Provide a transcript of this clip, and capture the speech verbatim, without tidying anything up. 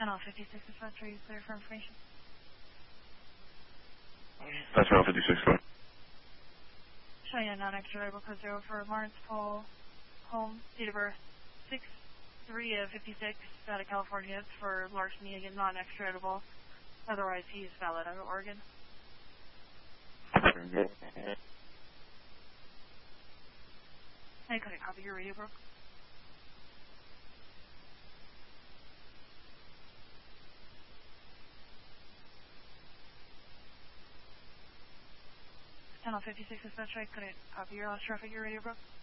Channel fifty-six dispatch, are you clear for information? That's Channel fifty-six, clear. Showing a non-extraditable code zero for Lawrence Paul, home, date of birth six three of fifty-six, out of California. It's for larceny, again, non-extraditable. Otherwise, he's valid out of Oregon. I couldn't copy your radio, bro. Channel fifty-six dispatch, I couldn't copy your last traffic, your radio, bro.